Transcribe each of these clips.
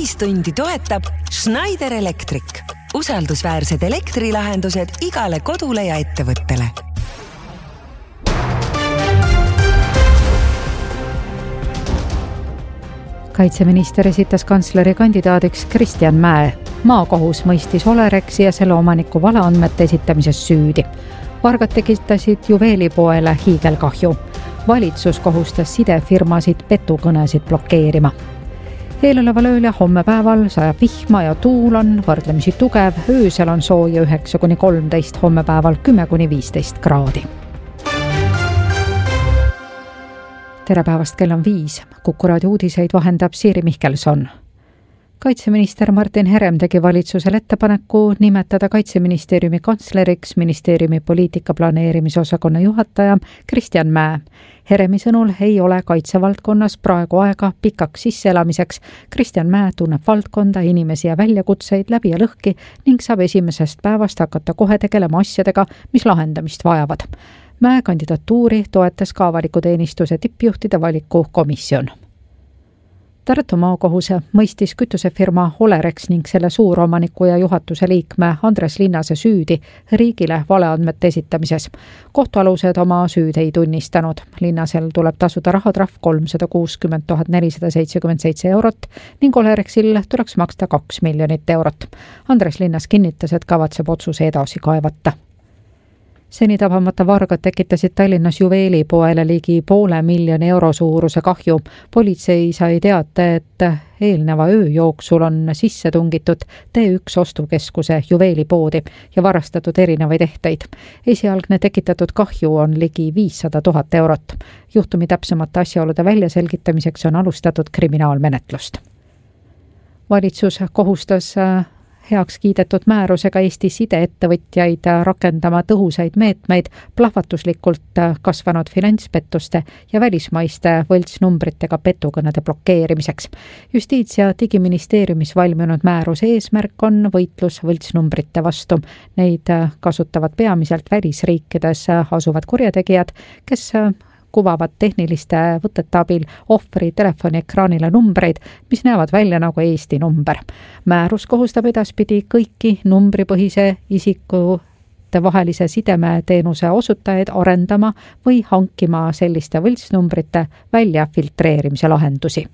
Ühistundi toetab Schneider Electric. Usaldusväärsed elektrilahendused igale kodule ja ettevõttele. Kaitseminister esitas kantsleri kandidaadiks Kristjan Mäe. Maakohus mõistis Olerexi ja selle omaniku valeandmete esitamises süüdi. Vargad tekitasid juveelipoele hiigelkahju. Valitsus kohustas sidefirmasid petukõnesid blokeerima. Eeloleval ööl ja homme päeval sajab vihma ja tuul on võrdlemisi tugev. Öösel on sooja 9-13, homme päeval 10-15 kraadi. Tere päevast, kell on 5. Kuku raadio uudiseid vahendab Siiri Mihkelson. Kaitseminister Martin Herem tegi valitsusel ettepaneku nimetada Kaitseministeeriumi kantsleriks ministeeriumi poliitika planeerimisosakonna juhataja Kristjan Mäe. Heremi sõnul ei ole kaitsevaldkonnas praegu aega pikaks sisseelamiseks. Kristjan Mäe tunneb valdkonda, inimesi ja väljakutseid läbi ja lõhki ning saab esimesest päevast hakata kohe tegelema asjadega, mis lahendamist vajavad. Mäe kandidatuuri toetas ka avaliku teenistuse tippjuhtide valiku komisjon. Tartu maakohus mõistis kütusefirma Olerex ning selle suuromaniku ja juhatuse liikme Andres Linnase süüdi riigile valeandmete esitamises. Kohtualused oma süüd ei tunnistanud. Linnasel tuleb tasuda rahatrahv 360 477 eurot ning Olerexil tuleks maksta 2 miljonit eurot. Andres Linnas kinnitas, et kavatseb otsuse edasi kaevata. Seni tabamata vargad tekitasid Tallinnas juveelipoele ligi 500 000 euro suuruse kahju. Politsei sai teate, et eelneva öö jooksul on sisse tungitud T1 ostukeskuse juveelipoodi ja varastatud erinevaid ehteid. Esialgne tekitatud kahju on ligi 500 000 eurot. Juhtumi täpsemate asjaolude väljaselgitamiseks on alustatud kriminaalmenetlust. Valitsus kohustas heaks kiidetud määrusega Eesti sideettevõtjaid rakendama tõhusaid meetmeid plahvatuslikult kasvanud finantspettuste ja välismaiste võltsnumbritega petukõnede blokeerimiseks. Justiits- ja Digiministeeriumis valminud määruse eesmärk on võitlus võltsnumbrite vastu. Neid kasutavad peamiselt välisriikides asuvad kurjategijad, kes kuvavad tehniliste võtete abil ohvri telefoniekraanile numbreid, mis näevad välja nagu Eesti number. Määrus kohustab edaspidi kõiki numbripõhise isikute vahelise sidemeteenuse osutajaid arendama või hankima selliste võltsnumbrite välja filtreerimise lahendusi.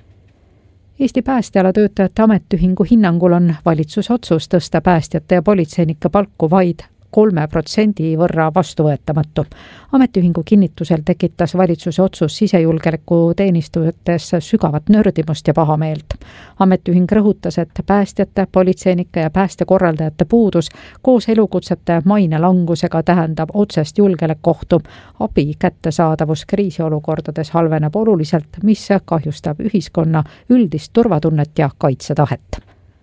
Eesti päästjala töötajate ametiühingu hinnangul on valitsuse otsus tõsta päästjate ja politseinike palku vaid 3% võrra vastuvõetamatu. Ametiühingu kinnitusel tekitas valitsuse otsus sisejulgeoleku teenistujatest sügavat nördimust ja pahameelt. Ametiühing rõhutas, et päästjate, politseinike ja päästekorraldajate puudus koos elukutsete maine langusega tähendab otsest julgeolekuohtu. Abi kättesaadavus kriisiolukordades halveneb oluliselt, mis kahjustab ühiskonna üldist turvatunnet ja kaitsetahet.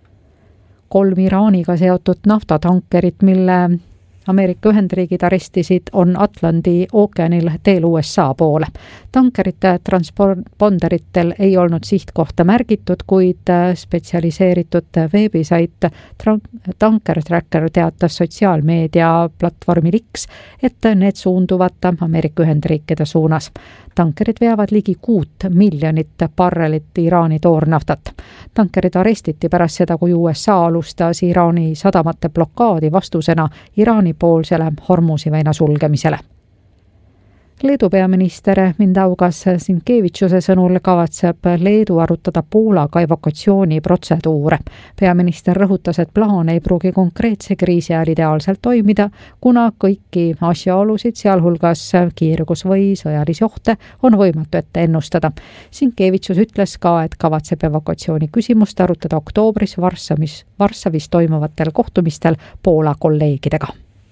3 Iraaniga seotud naftatankerit, mille Ameerika Ühendriigid arestisid, on Atlandi ookeanil teel USA poole. Tankerite transponderitel ei olnud sihtkohta märgitud, kuid spetsialiseeritud veebisait Tanker Tracker teatas sotsiaalmeedia platvormi X, et need suunduvad Ameerika Ühendriikide suunas. Tankerid veavad ligi 6 miljonit barrelit Iraani toornaftat. Tankerid arestiti pärast seda, kui USA alustas Iraani sadamate blokaadi vastusena Iraani poolsele Hormuzi väina sulgemisele. Leedu peaminister Mindaugas Sinkevitšuse sõnul kavatseb Leedu arutada Poolaga evakuatsiooniprotseduure. Peaminister rõhutas, et plaan ei pruugi konkreetse kriisi ajal ideaalselt toimida, kuna kõiki asjaolusid, sealhulgas kiirgus või sõjalisi ohte, on võimatu ette ennustada. Sinkevitšus ütles ka, et kavatseb evakuatsiooni küsimust arutada oktoobris Varssavis toimuvatel kohtumistel Poola kolleegidega.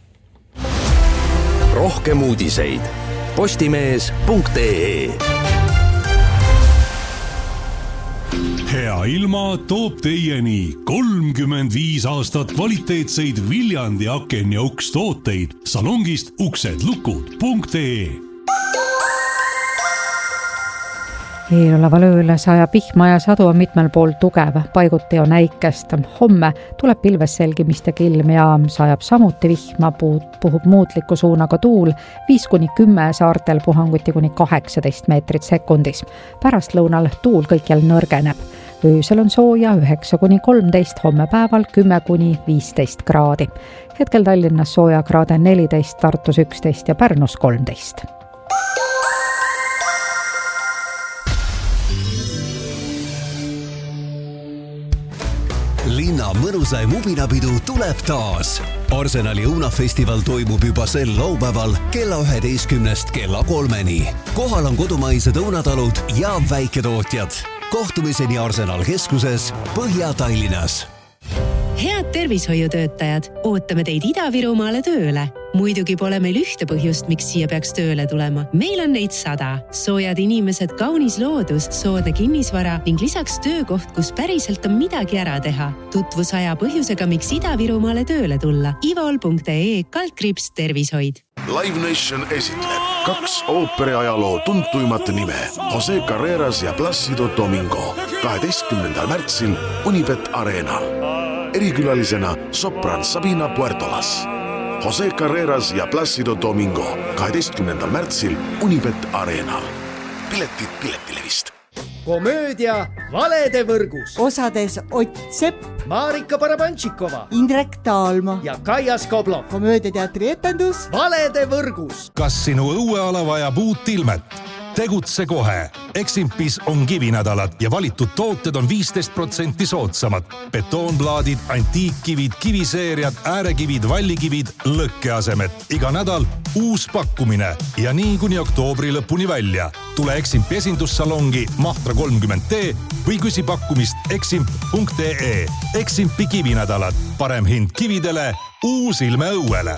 Rohkem uudiseid postimees.ee. Hea ilma toob teieni 35 aastat kvaliteetseid Viljandi aken- ja ukstooteid salongist uksedlukud.ee. Eeloleval ööl sajab vihma ja sadu on mitmel pool tugev, paiguti on äikest. Homme tuleb pilves selgimistega ilm ja sajab samuti vihma, puhub muutliku suunaga tuul, 5-10 saartel puhanguti kuni 18 meetrit sekundis. Pärastlõunal tuul kõikjal nõrgeneb. öösel on sooja 9–13, homme päeval 10–15 kraadi. Hetkel Tallinnas sooja kraade 14, Tartus 11 ja Pärnus 13. Linna mõnusaim ubinapidu tuleb taas. Arsenali õunafestival toimub juba sel laupäeval kella 11 kella 3. Kohal on kodumaised õunatalud ja väiketootjad. Kohtumiseni Arsenal keskuses Põhja-Tallinnas. Head tervishoiutöötajad, ootame teid Ida-Virumaale tööle. Muidugi pole meil ühte põhjust, miks siia peaks tööle tulema. Meil on neid 100. Soojad inimesed, kaunis loodus, soodne kinnisvara ning lisaks töökoht, kus päriselt on midagi ära teha. Tutvusaja põhjusega, miks Ida-Virumaale tööle tulla. ivol.ee/tervishoid. Live Nation esitleb 2 ooperiajaloo tuntuimat nime Jose Carreras ja Plácido Domingo 12. märtsil Unibet Arenal. Erikülalisena sopran Sabina Puertolas. Jose Carreras ja Plácido Domingo 12. märtsil Unibet Arenal. Piletid Piletilevist. Komöödia Valede võrgus. Osades Ott Sepp, Marika Barabantšikova, Indrek Taalma ja Kaia Skoblov. Komöödiateatri etendus Valede võrgus. Kas sinu õueala vajab uut ilmet? Tegutse kohe. Eximpis on kivinädalad ja valitud tooted on 15% soodsamad. Betoonplaadid, antiikkivid, kiviseeriad, äärekivid, vallikivid, lõkkeasemed. Iga nädal uus pakkumine ja nii kuni oktoobri lõpuni välja. Tule Eximpi esindussalongi Mahtra 30T või küsi pakkumist eximp.ee. Eximpi kivinädalad. Parem hind kividele, uus ilme õuele.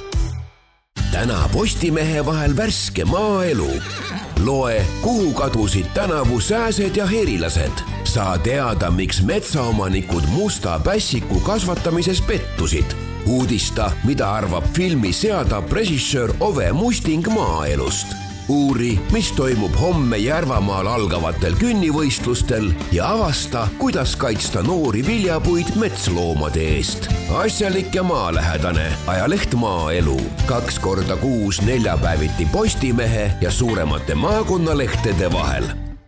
Täna Postimehe vahel värske maaelu. Loe, kuhu kadusid tänavu sääsed ja herilased. Saa teada, miks metsaomanikud musta pässiku kasvatamises pettusid. Uudista, mida arvab filmi seadav režissöör Ove Musting maaelust. Uuri, mis toimub homme Järvamaal algavatel künnivõistlustel ja avasta, kuidas kaitsta noori viljapuid metsloomade eest. Asjalik ja maalähedane ajaleht Maaelu. 2 korda kuus neljapäeviti Postimehe ja suuremate maakonnalehtede vahel.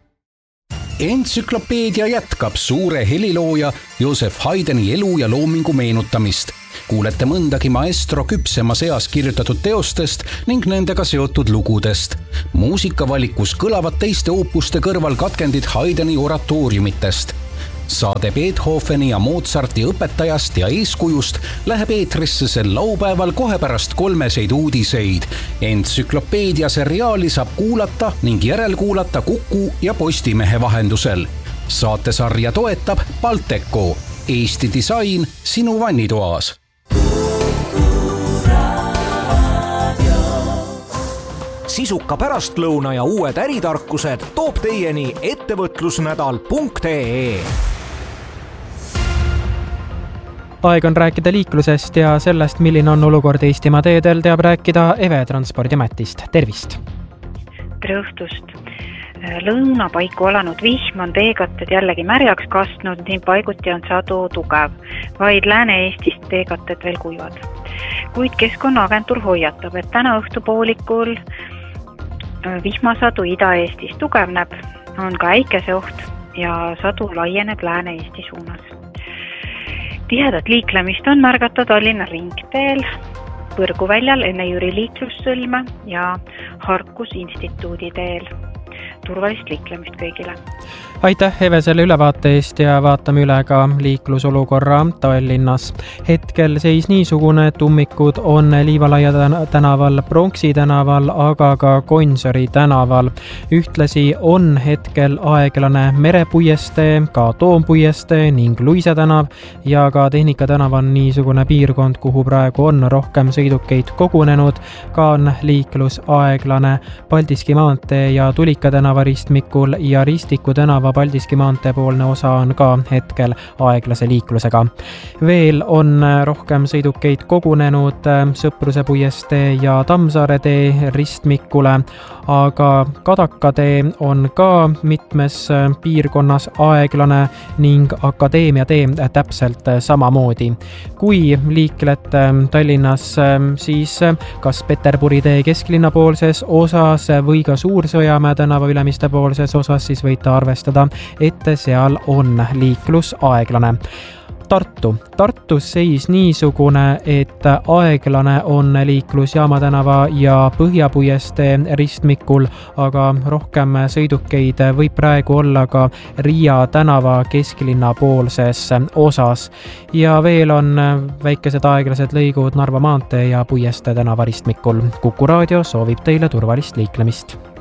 Entsüklopeedia jätkab suure helilooja Joseph Haydni elu ja loomingu meenutamist. Kuulete mõndagi maestro küpsemas eas kirjutatud teostest ning nendega seotud lugudest. Muusikavalikus kõlavad teiste oopuste kõrval katkendid Haydni oratooriumitest. Saade Beethoveni ja Mozarti õpetajast ja eeskujust läheb eetrisse sel laupäeval kohe pärast 3 uudiseid. Entsüklopeedia seriaali saab kuulata ning järelkuulata Kuku ja Postimehe vahendusel. Saatesarja toetab Balteco. Eesti disain sinu vannitoas. Sisuka pärastlõuna ja uued äritarkused toob teieni ettevõtlusnädal.ee. Aeg on rääkida liiklusest ja sellest, milline on olukord Eestimaa teedel, teab rääkida Eve Transpordiametist. Tervist! Tere õhtust! Lõuna paiku alanud vihm on teekatted jällegi märjaks kastnud, nii paiguti on sadu tugev, vaid Lääne-Eestist teekatted veel kuivad. Kuid Keskkonnaagentuur hoiatab, et täna õhtupoolikul vihmasadu Ida-Eestis tugevneb, on ka äikeseoht ja sadu laieneb Lääne-Eesti suunas. Tihedat liiklemist on märgata Tallinna ringteel, Põrguväljal enne Jüri liiklussõlme ja Harkus instituudi teel. Turvalist liiklemist kõigile. Aitäh Eve selle ülevaate eest ja vaatame üle ka liiklusolukorra Tallinnas. Hetkel seis niisugune, et ummikud on Liivalaia tänaval, Pronksi tänaval, aga ka Gonsiori tänaval. Ühtlasi on hetkel aeglane Merepuiestee, ka Toompuiestee ning Luise tänav ja ka Tehnika tänav on niisugune piirkond, kuhu praegu on rohkem sõidukeid kogunenud. Ka on liiklus aeglane Paldiski maantee ja Tulika tänava ristmikul ja Ristiku tänava Paldiski maantee poolne osa on ka hetkel aeglase liiklusega. Veel on rohkem sõidukeid kogunenud Sõpruse puiestee ja Tammsaare tee ristmikule, aga Kadaka tee on ka mitmes piirkonnas aeglane ning Akadeemia tee täpselt samamoodi. Kui liiklete Tallinnas, siis kas Peterburi tee kesklinna poolses osas või ka Suur-Sõjamäe tänava Ülemiste poolses osas, siis võite arvestada täheldada, et seal on liiklus aeglane. Tartus seis niisugune, et aeglane on liiklus Jaama tänava ja Põhjapuiestee ristmikul, aga rohkem sõidukeid võib praegu olla ka Riia tänava kesklinna poolses osas. Ja veel on väikesed aeglased lõigud Narva maantee ja Puiestee tänava ristmikul. Kuku raadio soovib teile turvalist liiklemist.